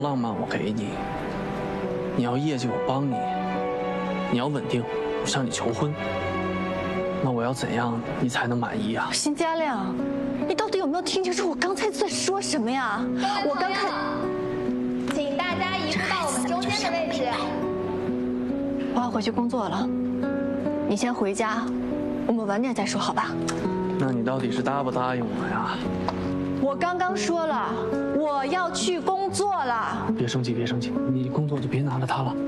浪漫我给你，你要业绩我帮你，你要稳定我向你求婚，那我要怎样你才能满意啊？ 辛嘉亮，你到底有没有听清楚我刚才在说什么呀？我刚看， 请大家移步到我们中间的位置。 我要回去工作了，你先回家，我们晚点再说，好吧？ 那你到底是答不答应我呀？ 我刚刚说了，我要去工作了。 别生气，别生气，你工作就别拿着它了。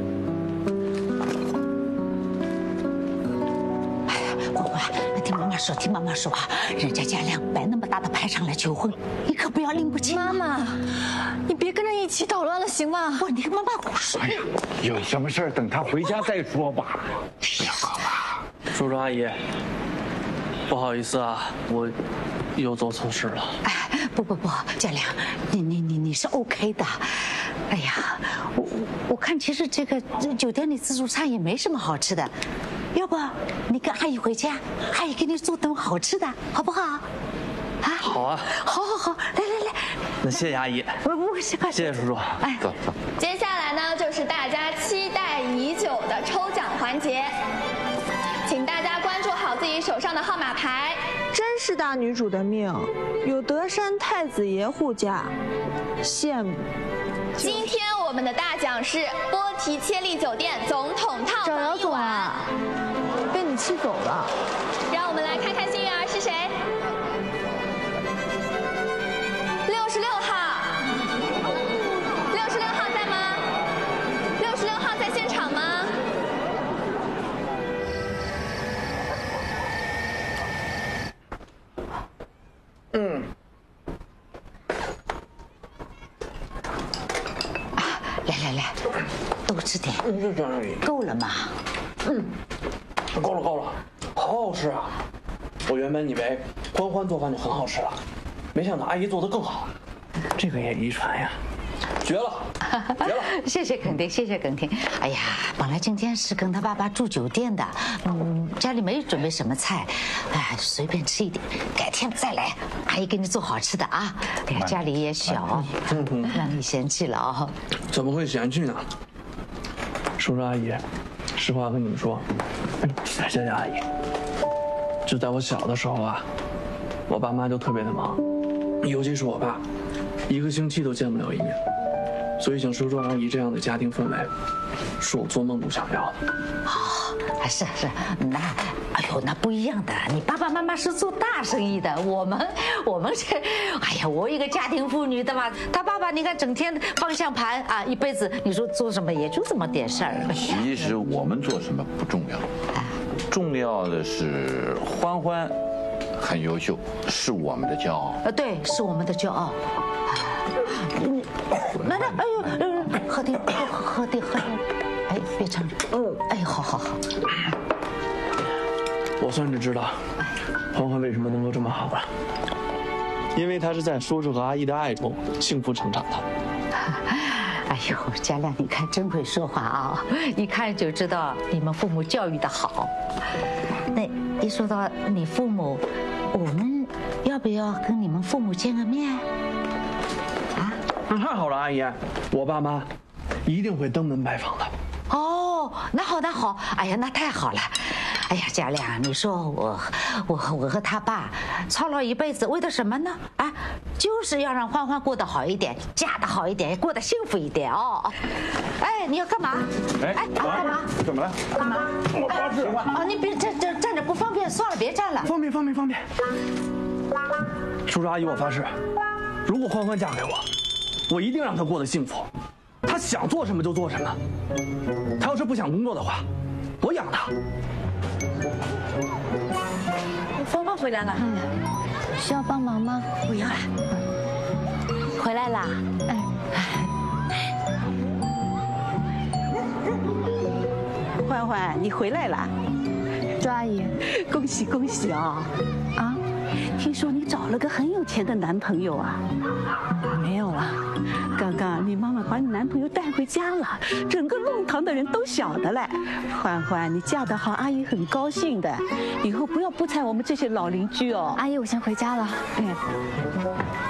乖乖，听妈妈说，听妈妈说啊，人家嘉亮摆那么大的排场来求婚，你可不要拎不清。 妈妈，你别跟着一起捣乱了，行吗？ 不，你跟妈妈胡说。 哎呀，有什么事儿等他回家再说吧。 叔叔阿姨，不好意思啊，我又做错事了。 哎，不，嘉亮，你是 OK 的。哎呀，我看其实这个酒店里自助餐也没什么好吃的，要不你跟阿姨回家，阿姨给你做顿好吃的，好不好？啊？ 好啊， 好，来， 那谢谢阿姨， 不，谢谢叔叔。 哎， 走。 接下来呢，就是大家期待已久的抽奖环节，请大家关注好自己手上的号码牌。 真是大女主的命，有德山太子爷护驾，羡慕。 今天我们的大奖是波提切利酒店总统套找姚房一晚。 总啊，被你气走了。 让我们来看看幸运儿是谁。66号，66号在吗？66号在现场吗？ 来，多吃点，够了吗？ 够了，好好吃啊！我原本以为欢欢做饭就很好吃了，没想到阿姨做的更好，这个也遗传呀，绝了！ 谢谢肯定。哎呀，本来今天是跟他爸爸住酒店的，家里没准备什么菜，哎，随便吃一点，改天再来，阿姨给你做好吃的啊。哎呀，家里也小，让你嫌弃了啊。 怎么会嫌弃呢？叔叔阿姨，实话跟你们说，谢谢阿姨。就在我小的时候啊，我爸妈就特别的忙，尤其是我爸，一个星期都见不了一面。所以像叔叔阿姨这样的家庭氛围，是我做梦都想要的。 是，那不一样的。你爸爸妈妈是做大生意的，我们这，哎呀，我一个家庭妇女的嘛，他爸爸你看整天方向盘啊，一辈子你说做什么也就这么点事儿。 其实我们做什么不重要，重要的是欢欢很优秀，是我们的骄傲。 对，是我们的骄傲。来，哎呦，喝点，哎，别撑着。哎，好。 我算是知道，欢欢为什么能够这么好了，因为他是在叔叔和阿姨的爱中幸福成长的。 哎呦，嘉亮，你看真会说话啊！一看就知道你们父母教育的好。那一说到你父母，我们要不要跟你们父母见个面？啊？ 那太好了，阿姨，我爸妈一定会登门拜访的。 哦，那好，哎呀，那太好了。哎呀，嘉亮，你说我和他爸操劳一辈子，为的什么呢？啊，就是要让欢欢过得好一点，嫁得好一点，过得幸福一点哦。哎，你要干嘛？干嘛？ 怎么了？ 干嘛？ 我发誓啊，你别站着不方便，算了，别站了。 方便。叔叔阿姨，我发誓，如果欢欢嫁给我，我一定让她过得幸福。她想做什么就做什么。她要是不想工作的话，我养她。 欢欢回来了，需要帮忙吗？ 不要了， 回来啦。 欢欢，你回来了， 周阿姨， 恭喜啊！啊，听说你找了个很有钱的男朋友啊？ 没有了。 刚刚你妈妈把你男朋友带回家了，整个弄堂的人都晓得嘞。欢欢，你嫁得好，阿姨很高兴的。以后不要不睬我们这些老邻居哦。 阿姨，我先回家了。